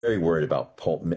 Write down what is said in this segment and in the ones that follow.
very worried about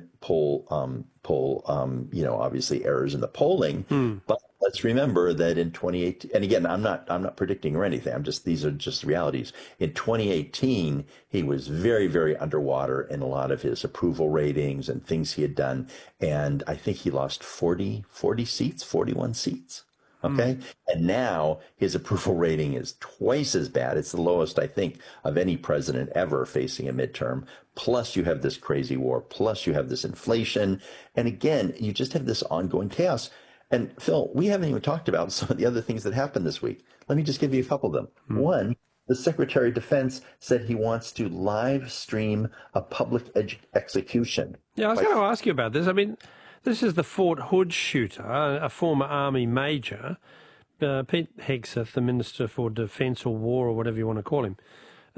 obviously errors in the polling. Hmm. But let's remember that in 2018, and again, I'm not predicting or anything. These are just realities. In 2018, he was very, very underwater in a lot of his approval ratings and things he had done. And I think he lost 40 seats, 41 seats. Hmm. Okay. And now his approval rating is twice as bad. It's the lowest, I think, of any president ever facing a midterm. Plus, you have this crazy war. Plus, you have this inflation. And again, you just have this ongoing chaos. And Phil, we haven't even talked about some of the other things that happened this week. Let me just give you a couple of them. Hmm. One, the Secretary of Defense said he wants to live stream a public execution. Yeah, I was By, going to ask you about this. I mean, this is the Fort Hood shooter, a former Army major, Pete Hegseth, the Minister for Defence or War or whatever you want to call him,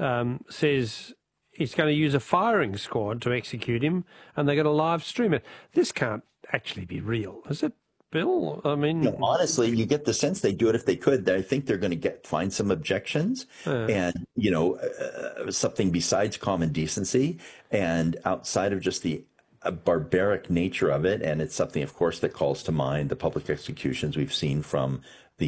says he's going to use a firing squad to execute him, and they're going to live stream it. This can't actually be real, is it, Bill? I mean, honestly, you get the sense they do it if they could. I think they're going to find some objections and, something besides common decency and outside of just the barbaric nature of it. And it's something, of course, that calls to mind the public executions we've seen from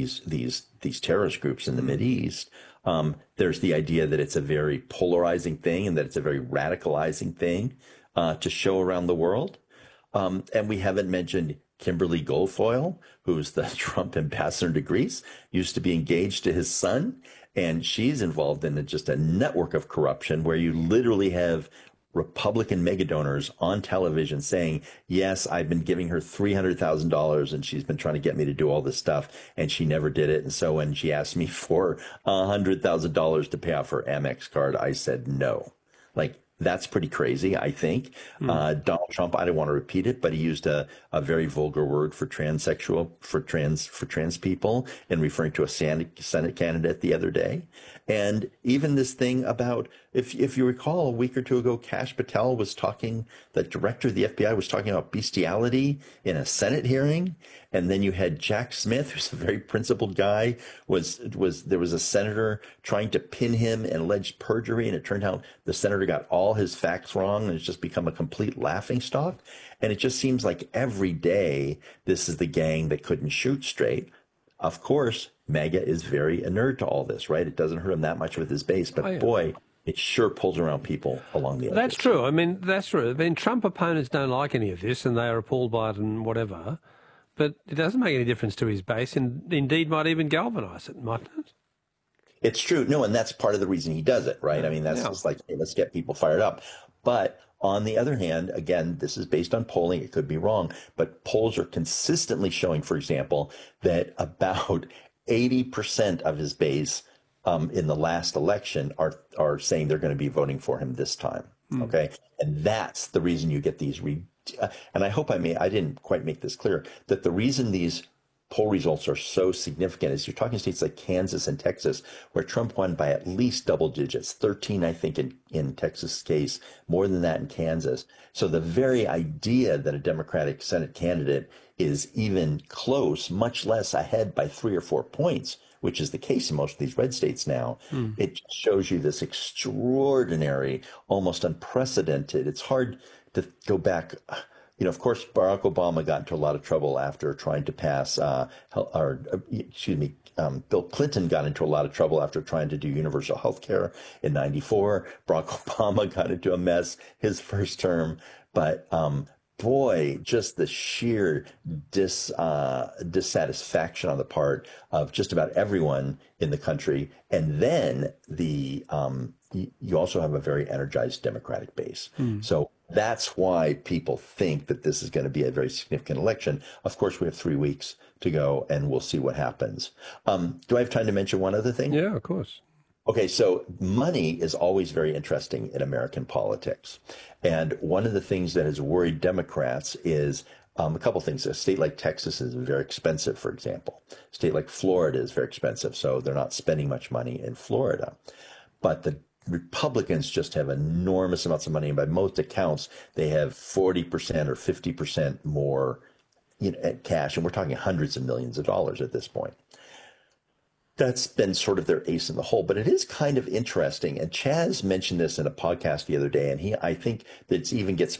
these terrorist groups in the Mideast. There's the idea that it's a very polarizing thing and that it's a very radicalizing thing to show around the world. And we haven't mentioned Kimberly Guilfoyle, who's the Trump ambassador to Greece, used to be engaged to his son. And she's involved in just a network of corruption where you literally have Republican mega donors on television saying, yes, I've been giving her $300,000 and she's been trying to get me to do all this stuff and she never did it. And so when she asked me for $100,000 to pay off her Amex card, I said no. Like, that's pretty crazy, I think. Donald Trump, I don't want to repeat it, but he used a very vulgar word for transsexual, for trans people in referring to a Senate candidate the other day. And even this thing about, if you recall, a week or two ago, Kash Patel was talking, the director of the FBI was talking about bestiality in a Senate hearing. And then you had Jack Smith, who's a very principled guy, there was a senator trying to pin him and alleged perjury. And it turned out the senator got all his facts wrong and it's just become a complete laughingstock. And it just seems like every day, this is the gang that couldn't shoot straight. Of course, MAGA is very inert to all this, right? It doesn't hurt him that much with his base, but boy, it sure pulls around people along the edges. That's true. I mean, that's true. I mean, Trump opponents don't like any of this and they are appalled by it and whatever. But it doesn't make any difference to his base and indeed might even galvanise it, mightn't it? It's true. No, and that's part of the reason he does it, right? I mean, that's just like, hey, let's get people fired up. But on the other hand, again, this is based on polling. It could be wrong, but polls are consistently showing, for example, that about 80% of his base in the last election are saying they're going to be voting for him this time. Okay. And that's the reason you get these and I hope I didn't quite make this clear, that the reason these poll results are so significant is you're talking states like Kansas and Texas, where Trump won by at least double digits, 13, I think, in Texas' case, more than that in Kansas. So the very idea that a Democratic Senate candidate is even close, much less ahead by 3 or 4 points, which is the case in most of these red states now, it shows you this extraordinary, almost unprecedented. It's hard to go back. Of course, Barack Obama got into a lot of trouble after trying to pass, Bill Clinton got into a lot of trouble after trying to do universal health care in '94. Barack Obama got into a mess his first term. But boy, just the sheer dissatisfaction on the part of just about everyone in the country. And then you also have a very energized Democratic base. So that's why people think that this is going to be a very significant election. Of course, we have 3 weeks to go and we'll see what happens. Do I have time to mention one other thing? Yeah, of course. Okay, so money is always very interesting in American politics. And one of the things that has worried Democrats is a couple things. A state like Texas is very expensive, for example. A state like Florida is very expensive, so they're not spending much money in Florida. But the Republicans just have enormous amounts of money. And by most accounts, they have 40% or 50% more cash. And we're talking hundreds of millions of dollars at this point. That's been sort of their ace in the hole, but it is kind of interesting. And Chaz mentioned this in a podcast the other day, and I think that it even gets